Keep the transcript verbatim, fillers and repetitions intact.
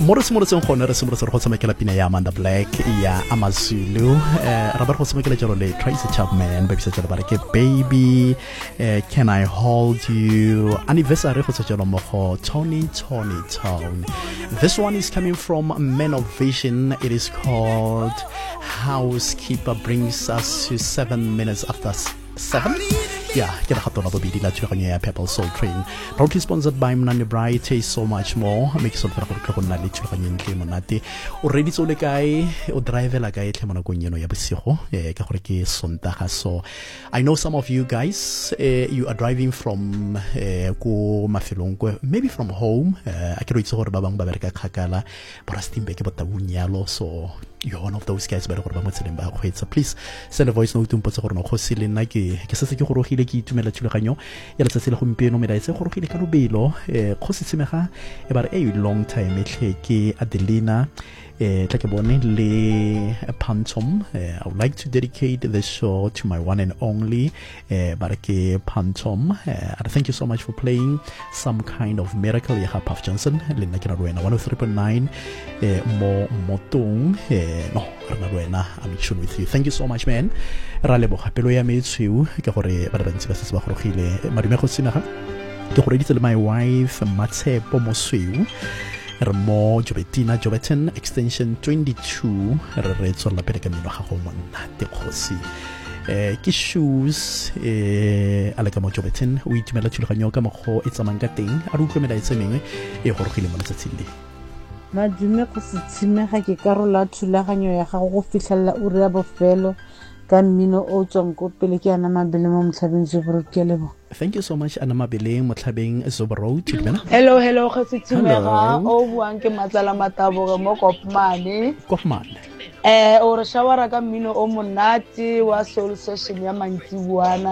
mo re simolotseng gone re simolotse re go tshamekela pina ya Amanda Black ya Amazulu eh ra ba re go tshamekela jalo le Tracy Chapman ba bisa jalo ba re ke baby eh, can I hold you anniversary go tsela mo go Tony Tony Town. This one is coming from Men of Vision. It is called Housekeeper. Brings us to seven minutes after seven. Yeah, ke ra gatona bobedi la tshwaganya ya Purple Soul Train. Proudly sponsored by Mnandi Bright. Taste so much more. Make sure gore go go nna le tshwaganya ntle monate. O ready tsole kae? O drive la kae tlhe mona go nyeno ya bosigo. Eh ka gore ke Sontaga. So I know some of you guys uh, you are driving from uh, ko mafelong ko maybe from home. Uh, a ke re itse gore ba bang ba bereka khakala. Bora Steenbeck bota bunyalo. So you're one of those guys ba re gore ba mo tseleng ba khwetsa. Please send a voice note mpotse gore no khosile nna ke ke setse ke go rogile ke itumela thulaganyo ya letsatsi le gompieno mera etse go rogile ka lobelo eh khositsemega e ba re a long time etle ke Adelina eh tla ke bone le Pantom. eh, I would like to dedicate the show to my one and only eh ba re ke Pantom. eh, and thank you so much for playing Some Kind of Miracle ya Puff Johnson le nna ke na rwena one oh three point nine eh mo motong eh no rena rwena I'm sure with you. Thank you so much man. Ra leboga pelo ya metshweu ke gore ba bantsi ba se ba gorogile madume go sinaga ke gore ditse le my wife Matshepo Mosweu re mo Jobetina Jobetin extension twenty-two re re tsolla pele ka meno ga go monna te khosi eh ke shoes eh ala ka mo Jobetin o itumela thulaganyo ka mogo e tsamang ka teng a re utlwe mela e tsemengwe e gorogile mo letsatsing le madume go se tshimega ke karola thulaganyo ya gago go fitlhella o re ya bofelo ka mmino o tswang ko pele ke ana mabele mo Motlhabeng Zobro ke lebo. Thank you so much ana mabele Motlhabeng Zobro tshimela. Hello hello go se tshimega o buang ke Matsala Mataboge mo Kopmane Kopmane eh o re shawara ka mmino o monate wa soul session ya mantsibuana